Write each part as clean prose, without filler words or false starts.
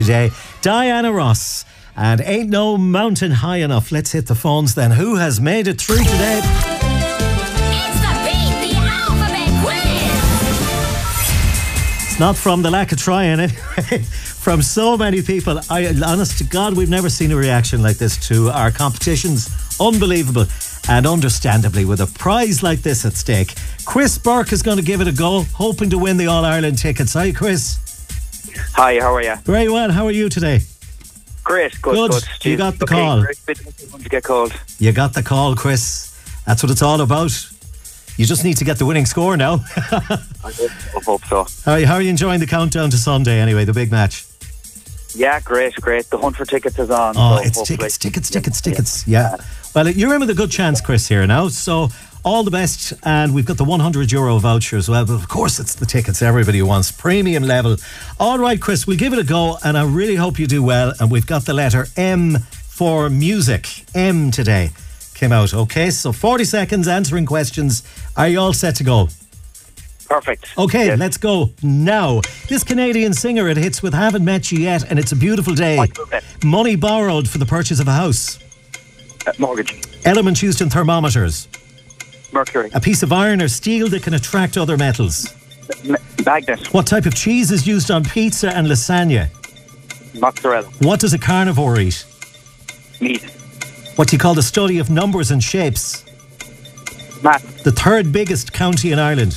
Today, Diana Ross and Ain't No Mountain High Enough. Let's hit the phones then. Who has made it through today? It's the Beat the Alphabet Quiz! It's not from the lack of trying anyway. From so many people. Honest to God, we've never seen a reaction like this to our competitions. Unbelievable. And understandably, with a prize like this at stake, Chris Burke is going to give it a go, hoping to win the All-Ireland tickets. Hi, Chris. Hi, how are you? Very well. How are you today? Great, good. You got the call. To get called. You got the call, Chris. That's what it's all about. You just need to get the winning score now. I hope so. How are you enjoying the countdown to Sunday anyway, the big match? Yeah, great. The hunt for tickets is on. Oh, so it's tickets. Yeah. Well, you're in with a good chance, Chris, here now. So all the best. And we've got the €100 voucher as well. But of course, it's the tickets everybody wants. Premium level. All right, Chris, we'll give it a go. And I really hope you do well. And we've got the letter M for music. M today came out. Okay, so 40 seconds answering questions. Are you all set to go? Perfect. Okay, yes. Let's go now. This Canadian singer, it hits with Haven't Met You Yet and It's a Beautiful Day. Money borrowed for the purchase of a house. Mortgage. Elements used in thermometers. Mercury. A piece of iron or steel that can attract other metals. Magnet. What type of cheese is used on pizza and lasagna? Mozzarella. What does a carnivore eat? Meat. What do you call the study of numbers and shapes? Math. The third biggest county in Ireland.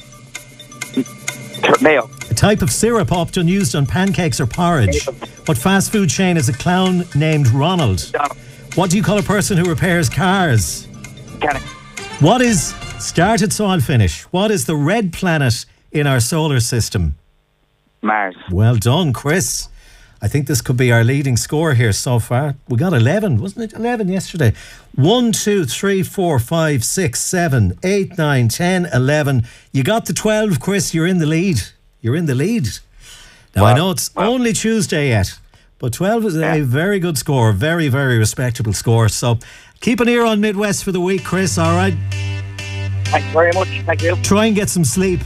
Mayo. A type of syrup often used on pancakes or porridge. What fast food chain is a clown named Ronald? What do you call a person who repairs cars? Mechanic. What is, started so I'll finish, what is the red planet in our solar system? Mars. Well done, Chris. I think this could be our leading score here so far. We got 11, wasn't it? 11 yesterday. 1, 2, 3, 4, 5, 6, 7, 8, 9, 10, 11. You got the 12, Chris. You're in the lead. Now, I know it's only Tuesday yet, but 12 is a very good score. Very, very respectable score. So keep an ear on Midwest for the week, Chris, all right? Thanks very much. Thank you. Try and get some sleep.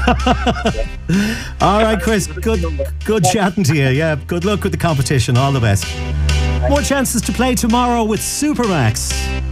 All right, Chris. Good chatting to you. Yeah, good luck with the competition. All the best. More chances to play tomorrow with Supermax.